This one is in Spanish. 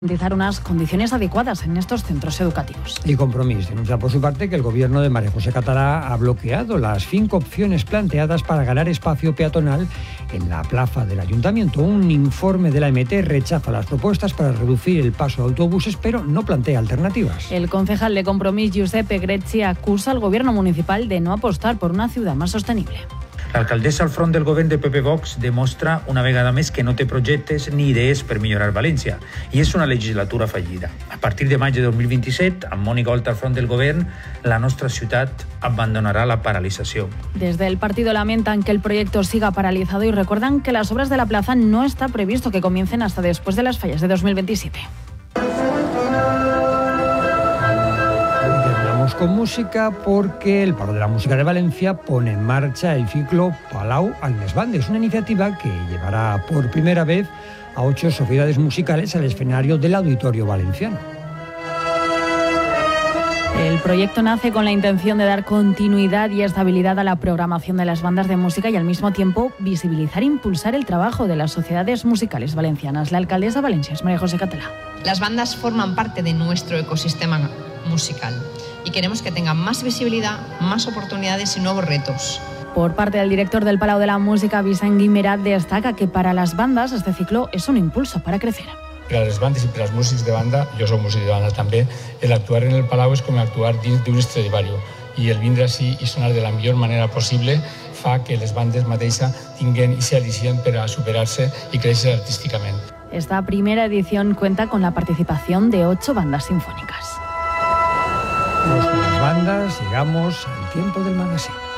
garantizar unas condiciones adecuadas en estos centros educativos. Y Compromís denuncia por su parte que el gobierno de María José Catalá ha bloqueado las 5 opciones planteadas para ganar espacio peatonal en la plaza del Ayuntamiento. Un informe de la MT rechaza las propuestas para reducir el paso de autobuses, pero no plantea alternativas. El concejal de Compromís, Giuseppe Grezzi, acusa al gobierno municipal de no apostar por una ciudad más sostenible. L'alcaldessa al front del govern de PP Vox demostra una vegada més que no té projectes ni idees per millorar València i és una legislatura fallida. A partir de maig de 2027, amb Mònica Oltra al front del govern, la nostra ciutat abandonará la paralització. Desde el partido lamentan que el proyecto siga paralizado y recuerdan que las obras de la plaza no está previsto que comiencen hasta después de las fallas de 2027. Con música porque el Palo de la Música de Valencia pone en marcha el ciclo Palau al les Bandes, una iniciativa que llevará por primera vez a 8 sociedades musicales al escenario del Auditorio Valenciano. El proyecto nace con la intención de dar continuidad y estabilidad a la programación de las bandas de música y al mismo tiempo visibilizar e impulsar el trabajo de las sociedades musicales valencianas. La alcaldesa de Valencia es María José Catalá. Las bandas forman parte de nuestro ecosistema musical y queremos que tengan más visibilidad, más oportunidades y nuevos retos. Por parte del director del Palau de la Música, Vicent Guimerat, destaca que para las bandas este ciclo es un impulso para crecer. Per a les bandes i per als músics de banda, jo soc músic de banda també, l'actuar en el Palau és com actuar dins d'un Stradivarius i el vindre així i sonar de la millor manera possible fa que les bandes mateixes tinguen i s'al·licien per a superar-se i créixer artísticament. Esta primera edición cuenta con la participación de 8 bandas sinfónicas. Con las bandas llegamos al tiempo del magazine.